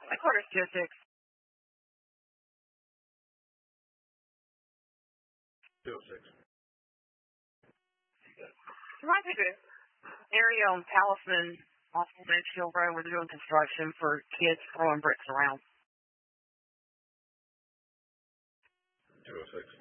Headquarters 206. 206. Right here. Area on Talisman off of Edgehill Road where they're doing construction for kids throwing bricks around. 206.